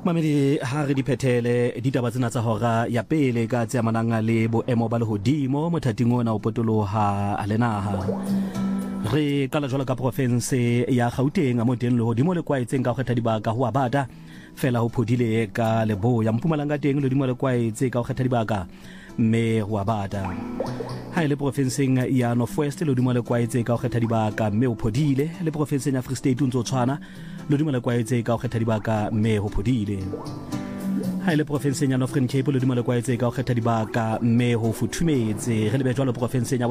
Mamedi ha re diphethele ditaba tsena tsa hora ya pele ka tse amanang le boemo ba lehodimo mothating ona o potoloha le naha. Re kala jwalo ka province ya Gauteng mo teng lehodimo le kwaetseng ka ho kgetha dibaka ho abata fela ho phodile ka Leboya Mpumalanga teng lehodimo le kwaetse ka ho kgetha dibaka mme ho abata. Ha ile provinceng ya Northwest lehodimo le kwaetse ka ho kgetha dibaka mme ho phodile le provinceng ya Free State ntso tshwana lehodimo le kwaetse ka ho kgetha dibaka mme ho phodile. Ha ile provinceng ya Northern Cape lehodimo le kwaetse ka ho kgetha dibaka mme ho futhumetse re lebe jwalo provinceng ya